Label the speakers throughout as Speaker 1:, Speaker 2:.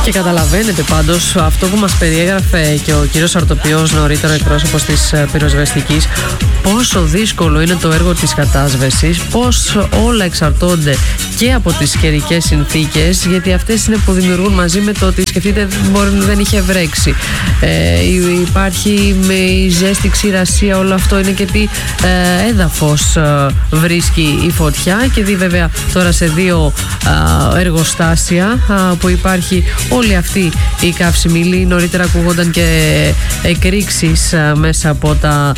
Speaker 1: Και καταλαβαίνετε πάντως αυτό που μας περιέγραφε και ο κύριος Αρτοπιός νωρίτερα, εκπρόσωπος της πυροσβεστικής, πόσο δύσκολο είναι το έργο της κατάσβεσης, πώς όλα εξαρτώνται και από τις καιρικές συνθήκες, γιατί αυτές είναι που δημιουργούν, μαζί με το ότι σκεφτείτε δεν είχε βρέξει, υπάρχει με η ζέστη, ξηρασία, όλο αυτό είναι και τι έδαφος βρίσκει η φωτιά, και δει βέβαια τώρα σε δύο εργοστάσια που υπάρχει όλη αυτή η καύσιμη ύλη. Νωρίτερα ακούγονταν και εκρήξεις μέσα από τα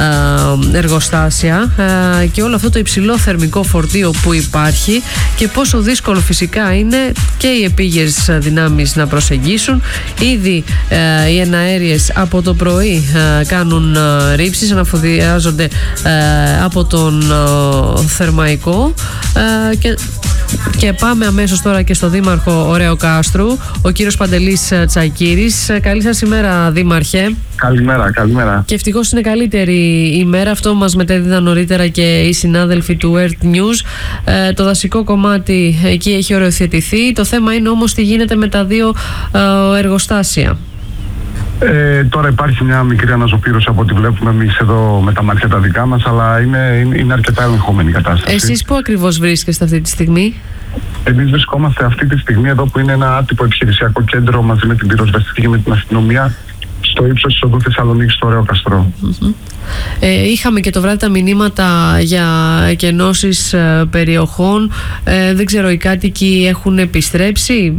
Speaker 1: εργοστάσια και όλο αυτό το υψηλό θερμικό φορτίο που υπάρχει, και πόσο δύσκολο φυσικά είναι και οι επίγειες δυνάμεις να προσεγγίσουν. Ήδη οι εναέριες από το πρωί κάνουν ρήψεις, αναφοδιάζονται από τον Θερμαϊκό, και πάμε αμέσως τώρα και στο Δήμαρχο Ωραίου Κάστρου, ο κύριος Παντελής Τσακύρης. Καλή σας ημέρα, Δήμαρχε.
Speaker 2: Καλημέρα.
Speaker 1: Και ευτυχώς είναι καλύτερη ημέρα, αυτό μας μετέδιδαν νωρίτερα και οι συνάδελφοι του Earth News. Το δασικό κομμάτι εκεί έχει οριοθετηθεί. Το θέμα είναι όμως τι γίνεται με τα δύο εργοστάσια.
Speaker 2: Τώρα υπάρχει μια μικρή αναζωπήρωση από ό,τι βλέπουμε εμείς εδώ με τα μάτια τα δικά μας, αλλά είναι αρκετά ελεγχόμενη η κατάσταση.
Speaker 1: Εσείς πού ακριβώς βρίσκεστε αυτή τη στιγμή?
Speaker 2: Εμείς βρισκόμαστε αυτή τη στιγμή εδώ που είναι ένα άτυπο επιχειρησιακό κέντρο μαζί με την πυροσβεστική και με την αστυνομία, στο ύψος της οδού Θεσσαλονίκης στο Ωραίο Καστρό.
Speaker 1: Είχαμε και το βράδυ τα μηνύματα για εκενώσεις περιοχών. Δεν ξέρω, οι κάτοικοι έχουν επιστρέψει?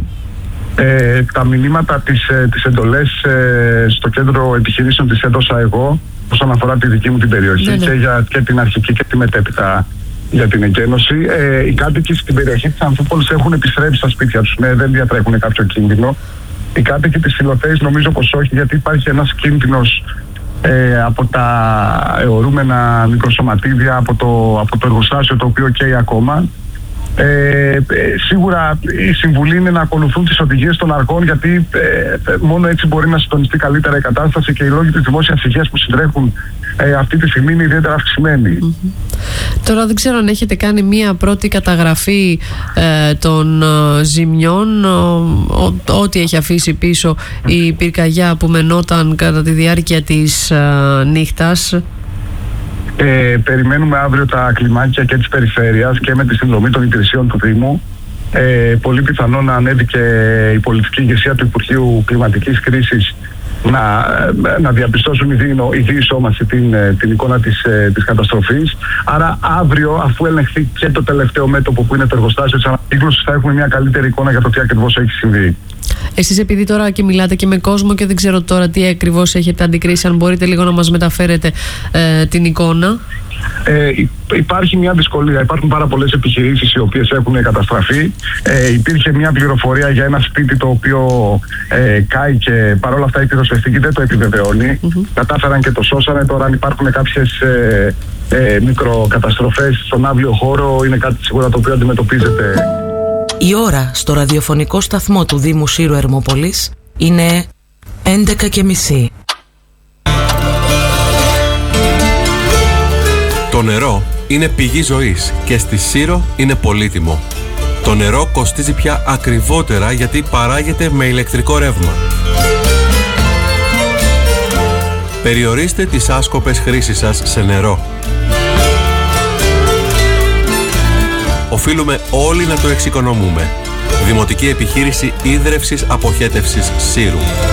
Speaker 2: Τα μηνύματα, τις εντολές στο κέντρο επιχειρήσεων τις έδωσα εγώ όσον αφορά τη δική μου την περιοχή,
Speaker 1: ναι.
Speaker 2: και την αρχική και τη μετέπειτα για την εκένωση. Οι κάτοικοι στην περιοχή της Αμφίπολης έχουν επιστρέψει στα σπίτια τους, δεν διατρέχουν κάποιο κίνδυνο. Οι κάτοικοι της Φιλοθέης νομίζω πως όχι, γιατί υπάρχει ένας κίνδυνος από τα αιωρούμενα μικροσωματίδια, από το εργοστάσιο το οποίο καίει ακόμα. Σίγουρα η συμβουλή είναι να ακολουθούν τις οδηγίες των αρχών, γιατί μόνο έτσι μπορεί να συντονιστεί καλύτερα η κατάσταση, και οι λόγοι της δημόσιας υγείας που συντρέχουν αυτή τη στιγμή είναι ιδιαίτερα αυξημένοι.
Speaker 1: Τώρα δεν ξέρω αν έχετε κάνει μία πρώτη καταγραφή των ζημιών, ό,τι έχει αφήσει πίσω η πυρκαγιά που μενόταν κατά τη διάρκεια της νύχτας.
Speaker 2: Περιμένουμε αύριο τα κλιμάκια και της περιφέρειας και με τη συνδρομή των υπηρεσιών του Δήμου. Πολύ πιθανό να ανέβει και η πολιτική ηγεσία του Υπουργείου Κλιματικής Κρίσης να διαπιστώσουν η διεισόμαση την εικόνα της καταστροφής. Άρα αύριο, αφού ελεγχθεί και το τελευταίο μέτωπο που είναι το εργοστάσιο της ανακύκλωσης, θα έχουμε μια καλύτερη εικόνα για το τι ακριβώς έχει συμβεί.
Speaker 1: Εσείς, επειδή τώρα και μιλάτε και με κόσμο και δεν ξέρω τώρα τι ακριβώς έχετε αντικρίσει, αν μπορείτε λίγο να μας μεταφέρετε την εικόνα.
Speaker 2: Υπάρχει μια δυσκολία. Υπάρχουν πάρα πολλές επιχειρήσεις οι οποίες έχουν καταστραφεί. Υπήρχε μια πληροφορία για ένα σπίτι το οποίο κάει, και παρόλα αυτά η πυροσβεστική δεν το επιβεβαιώνει. Κατάφεραν και το σώσανε. Τώρα, αν υπάρχουν κάποιες μικροκαταστροφές στον αύριο χώρο, είναι κάτι σίγουρα το οποίο αντιμετωπίζεται.
Speaker 3: Η ώρα στο ραδιοφωνικό σταθμό του Δήμου Σύρου Ερμόπολης είναι 11:30.
Speaker 4: Το νερό είναι πηγή ζωής και στη Σύρο είναι πολύτιμο. Το νερό κοστίζει πια ακριβότερα γιατί παράγεται με ηλεκτρικό ρεύμα. Περιορίστε τις άσκοπες χρήσεις σας σε νερό. Οφείλουμε όλοι να το εξοικονομούμε. Δημοτική Επιχείρηση Ίδρευσης Αποχέτευσης Σύρου.